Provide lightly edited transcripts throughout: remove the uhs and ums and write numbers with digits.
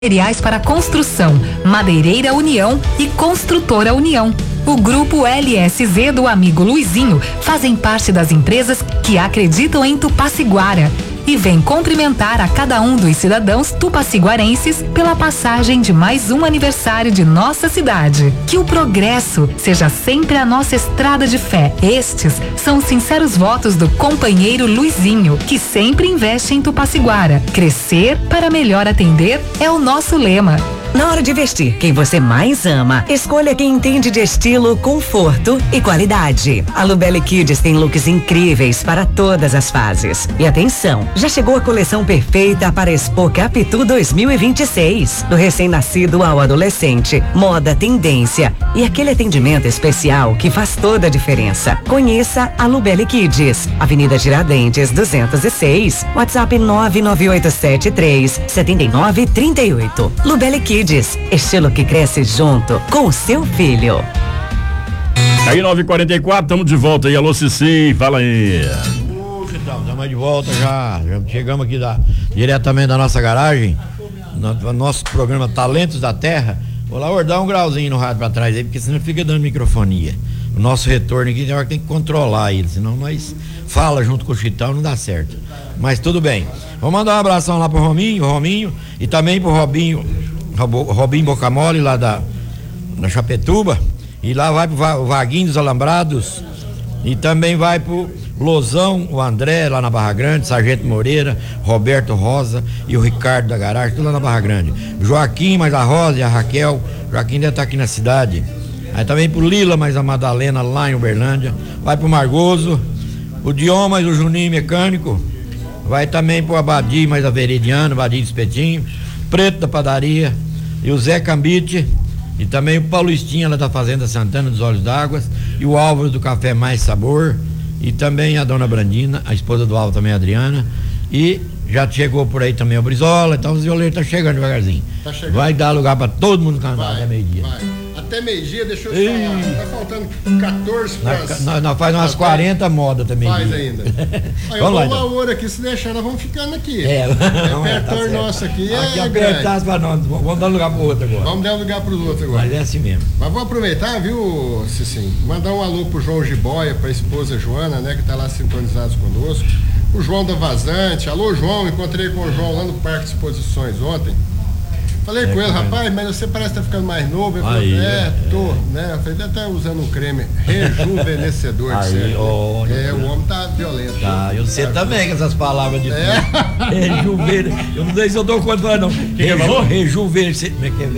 Materiais para construção, Madeireira União e Construtora União. O Grupo LSZ do amigo Luizinho fazem parte das empresas que acreditam em Tupaciguara e vem cumprimentar a cada um dos cidadãos tupaciguarenses pela passagem de mais um aniversário de nossa cidade. Que o progresso seja sempre a nossa estrada de fé. Estes são os sinceros votos do companheiro Luizinho, que sempre investe em Tupaciguara. Crescer para melhor atender é o nosso lema. Na hora de vestir quem você mais ama, escolha quem entende de estilo, conforto e qualidade. A Lubelli Kids tem looks incríveis para todas as fases. E atenção, já chegou a coleção perfeita para Expo Capitu 2026. Do recém-nascido ao adolescente, moda, tendência e aquele atendimento especial que faz toda a diferença. Conheça a Lubelli Kids, Avenida Tiradentes 206, WhatsApp 99873-7938. Lubelli Kids, estilo que cresce junto com o seu filho. Aí 9h44, estamos de volta aí. Alô, Cici, fala aí. Estamos de volta já chegamos aqui diretamente da nossa garagem, nosso programa Talentos da Terra. Vou lá dar um grauzinho no rádio pra trás aí, porque senão fica dando microfonia. O nosso retorno aqui tem que controlar ele, senão nós fala junto com o Chitão, não dá certo. Mas tudo bem. Vou mandar um abração lá pro Rominho, e também pro Robinho Bocamole, lá da Chapetuba, e lá vai pro Vaguinho dos Alambrados, e também vai pro Lozão, o André, lá na Barra Grande, Sargento Moreira, Roberto Rosa e o Ricardo da garagem, tudo lá na Barra Grande. Joaquim, mais a Rosa e a Raquel, Joaquim deve estar aqui na cidade. Aí também pro Lila, mais a Madalena, lá em Uberlândia, vai pro Margoso, o Dion, mais o Juninho Mecânico, vai também pro Abadi, mais a Veridiano, Abadi de Espetinho, Preto da Padaria, e o Zé Cambite, e também o Paulistinha lá da Fazenda Santana dos Olhos d'Água, e o Álvaro do Café Mais Sabor, e também a dona Brandina, a esposa do Álvaro também, a Adriana, e já chegou por aí também o Brizola, então os violeiros tá chegando devagarzinho. Tá chegando. Vai dar lugar para todo mundo cantar até meio-dia. Até meio-dia, deixa eu te falar, tá faltando 14 para... Nós faz umas 40 modas também. Faz ainda. Aí eu vou lá ouro aqui, se deixar, nós vamos ficando aqui. Repertório tá nosso aqui apertar para nós, vamos dar lugar pro outro agora. Vamos dar lugar pros outros agora. Mas é assim mesmo. Mas vou aproveitar, viu, Cicinho, mandar um alô pro João Jiboia, pra esposa Joana, né, que tá lá sintonizados conosco. O João da Vazante, alô João, encontrei com o João lá no Parque de Exposições ontem. Falei com ele, rapaz, mas você parece que tá ficando mais novo. Ele falou, tô, né? Eu falei, deve estar usando um creme rejuvenescedor. O homem tá violento. Tá, eu sei também que essas palavras de eu não sei se eu dou conta de falar, não. Rejuvenescedor.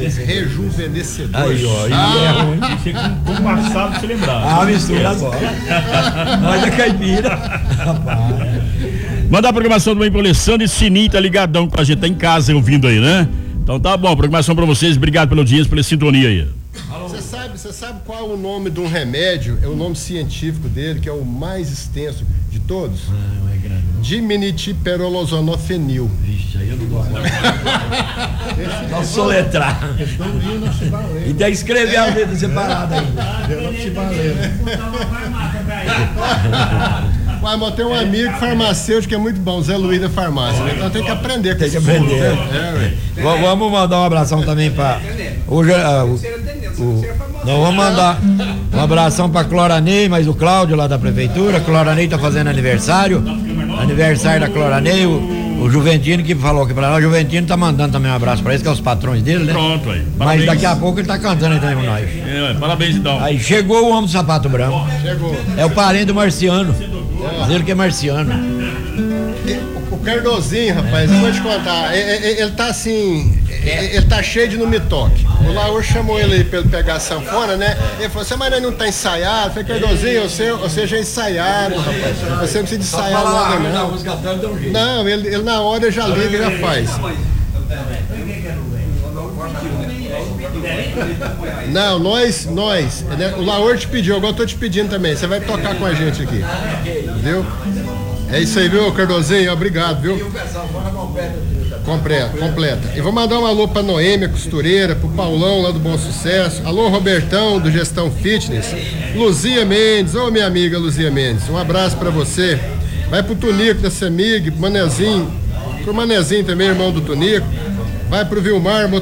Aí, ó, é ruim, com o passado pra você lembrar. Mistura agora. Nós é caipira. Rapaz. Manda a programação do Bem Alessandro e Sininho tá ligadão com a gente, tá em casa ouvindo aí, né? Então tá bom, programação pra vocês, obrigado pela audiência, pela sintonia aí. Você sabe qual é o nome de um remédio? É o nome científico dele, que é o mais extenso de todos? Não é grande. Diminitirperolozonofenil. Vixe, aí eu não gosto. Não soletrar. E até escrever a letra separada ainda. Ué, mas tem um amigo farmacêutico que é muito bom, Zé Luiz da farmácia, né? Então tem que aprender com esse aprender. Vamos mandar um abração também para nós vamos mandar um abração para Cloranei, mas o Cláudio lá da prefeitura. Cloranei tá fazendo aniversário da Cloranei, o Juventino que falou que para lá, o Juventino tá mandando também um abraço para eles, que é os patrões dele, né? Pronto aí. Mas daqui a pouco ele tá cantando aí também com nós. Parabéns então. Aí chegou o homem do sapato branco. Chegou. É o parente do Marciano. Ele que é marciano. O Cardozinho, rapaz, eu vou te contar, ele tá assim, ele tá cheio de não me toque. O Lauro chamou ele aí pra ele pegar a sanfona, né? Ele falou assim, mas ele não tá ensaiado. Eu falei, Cardozinho, você já é ensaiado, rapaz. Você não precisa de ensaiar nada, não. Não, ele na hora já liga e já faz. Não, nós, né? O Laor te pediu, agora eu tô te pedindo também. Você vai tocar com a gente aqui. Viu? É isso aí, viu, Cardozinho? Obrigado, viu? Completa. E vou mandar um alô pra Noêmia Costureira, pro Paulão lá do Bom Sucesso. Alô, Robertão, do Gestão Fitness. Luzia Mendes, minha amiga Luzia Mendes. Um abraço pra você. Vai pro Tunico da Semig, pro Manezinho também, irmão do Tunico. Vai pro Vilmar,